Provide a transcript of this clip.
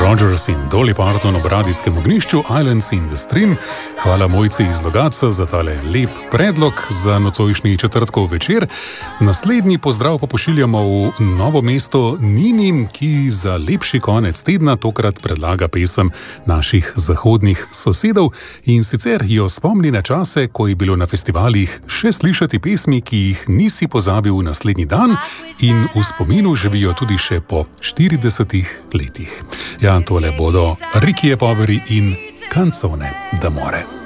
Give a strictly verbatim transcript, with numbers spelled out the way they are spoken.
Rogers in Dolly Parton ob radijskem ognjišču Islands in the Stream. Hvala Mojci iz Logatca za tale lep predlog za nocojšnji četrtkov večer. Naslednji pozdrav pa pošiljamo v Novo mesto Nini, ki za lepši konec tedna tokrat predlaga pesem naših zahodnih sosedov in sicer jo spomni na čase, ko je bilo na festivalih še slišati pesmi, ki jih nisi pozabil v naslednji dan in v spominu živijo tudi še po štiridesetih letih. Ja, tole bodo Ricky e Poveri in Canzone d'amore.